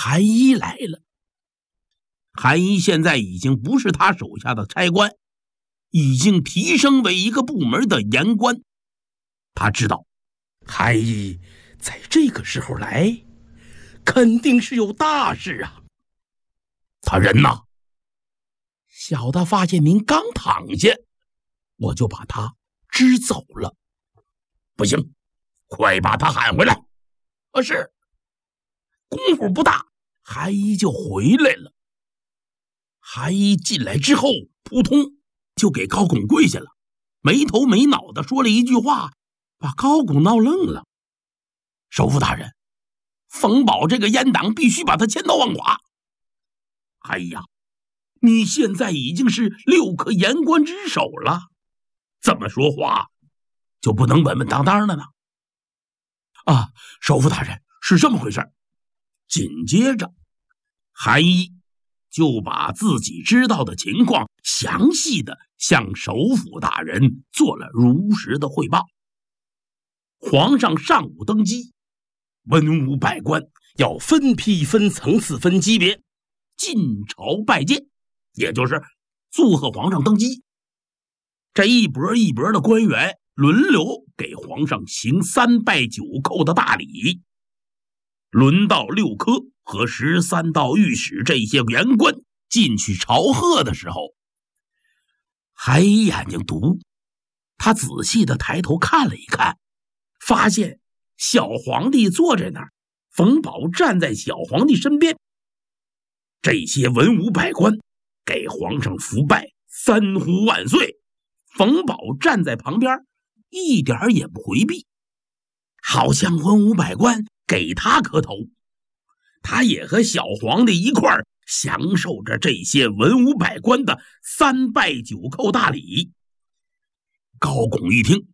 韩一来了。韩一现在已经不是他手下的差官，已经提升为一个部门的言官。他知道韩一在这个时候来，肯定是有大事啊。他人呢？小的发现您刚躺下，我就把他支走了。不行，快把他喊回来。是。功夫不大，韩一就回来了。韩一进来之后，扑通就给高拱跪下了，没头没脑的说了一句话，把高拱闹愣了。首辅大人，冯保这个阉党必须把他千刀万剐。哎呀，你现在已经是6颗言官之首了，怎么说话就不能稳稳当当的呢？啊，首辅大人，是这么回事。紧接着，韩一就把自己知道的情况详细的向首辅大人做了如实的汇报。皇上上午登基，文武百官要分批分层次分级别进朝拜见，也就是祝贺皇上登基。这一波一波的官员轮流给皇上行3拜9叩的大礼。轮到6科和13道御史这些言官进去朝贺的时候，韩一眼睛毒，他仔细的抬头看了一看，发现小皇帝坐在那儿，冯保站在小皇帝身边。这些文武百官给皇上伏拜3呼万岁，冯保站在旁边一点也不回避，好像文武百官给他磕头，他也和小皇帝一块儿享受着这些文武百官的3拜9叩大礼。高拱一听，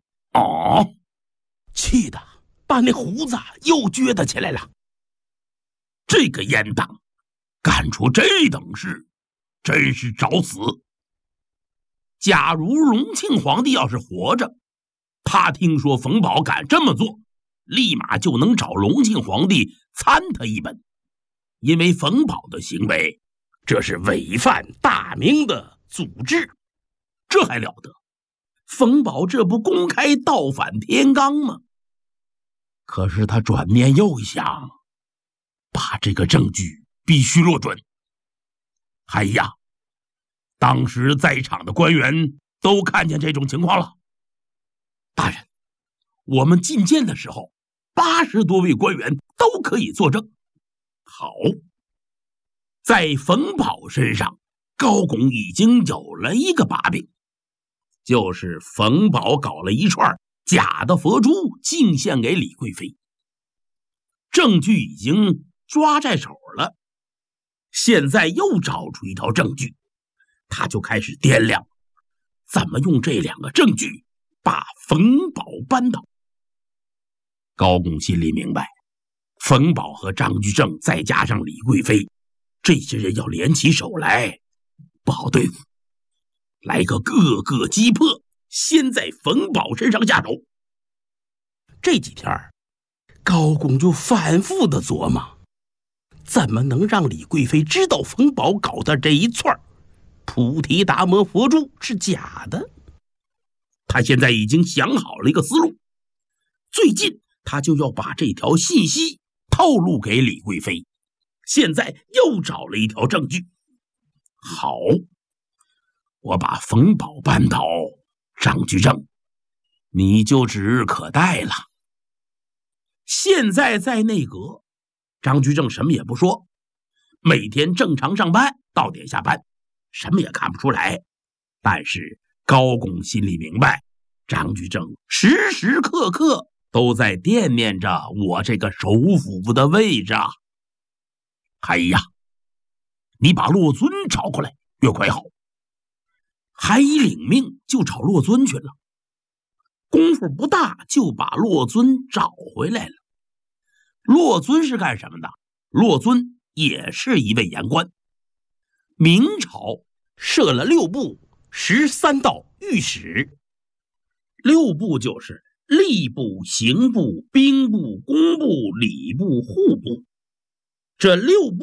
气得把那胡子又撅得起来了。这个阉党干出这等事，真是找死。假如隆庆皇帝要是活着，他听说冯保敢这么做，立马就能找隆庆皇帝参他一本，因为冯保的行为，这是违反大明的祖制，这还了得？冯保这不公开倒反天罡吗？可是他转念又想，把这个证据必须落准。哎呀，当时在场的官员都看见这种情况了。大人，我们觐见的时候80多位官员都可以作证。好，在冯保身上，高拱已经有了一个把柄，就是冯保搞了一串假的佛珠进献给李贵妃，证据已经抓在手了。现在又找出一条证据，他就开始掂量怎么用这2个证据把冯保扳倒。高拱心里明白，冯保和张居正再加上李贵妃，这些人要联起手来不好对付，来个各个击破，先在冯保身上下手。这几天高拱就反复的琢磨，怎么能让李贵妃知道冯保搞的这一串菩提达摩佛珠是假的。他现在已经想好了一个思路，最近他就要把这条信息透露给李贵妃，现在又找了一条证据。好，我把冯保扳倒，张居正你就指日可待了。现在在内阁，张居正什么也不说，每天正常上班，到点下班，什么也看不出来。但是高拱心里明白，张居正时时刻刻都在惦念着我这个首辅的位置啊。哎呀，你把洛遵找过来，越快好。韩一领命就找洛遵去了，功夫不大就把洛遵找回来了。洛遵是干什么的？洛遵也是一位言官。明朝设了6部13道御史，6部就是吏部、刑部、兵部、工部、礼部、户部，这6部